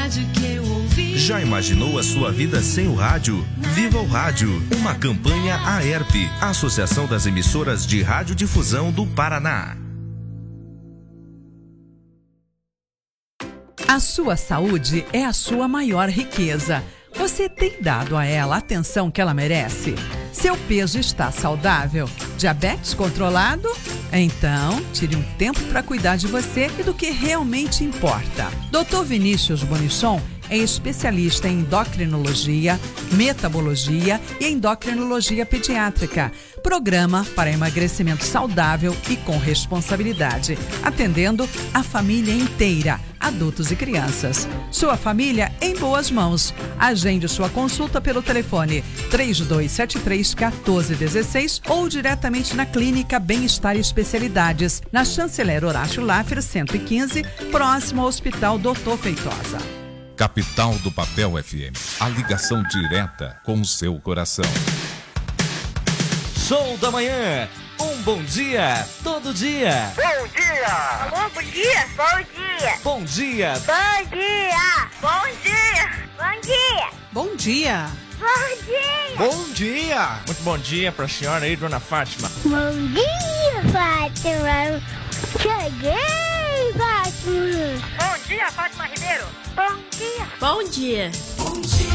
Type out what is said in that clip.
rádio que eu ouvi. Já imaginou a sua vida sem o rádio? Viva o Rádio, uma campanha AERP, Associação das Emissoras de Radiodifusão do Paraná. A sua saúde é a sua maior riqueza. Você tem dado a ela a atenção que ela merece? Seu peso está saudável? Diabetes controlado? Então, tire um tempo para cuidar de você e do que realmente importa. Dr. Vinícius Bonichon é especialista em endocrinologia, metabologia e endocrinologia pediátrica. Programa para emagrecimento saudável e com responsabilidade, atendendo a família inteira, adultos e crianças. Sua família em boas mãos. Agende sua consulta pelo telefone 3273-1416 ou diretamente na Clínica Bem-Estar e Especialidades, na Chanceler Horácio Laffer 115, próximo ao Hospital Doutor Feitosa. Capital do Papel FM, a ligação direta com o seu coração. Show da manhã, um bom dia, todo dia. Bom dia. Alô, bom dia. Bom dia. Bom dia. Bom dia. Bom dia. Bom dia. Bom dia. Bom dia. Bom dia. Muito bom dia pra senhora aí, dona Fátima. Bom dia, Fátima. Cheguei, Fátima. Bom dia, Fátima Ribeiro. Bom dia. Bom dia. Bom dia.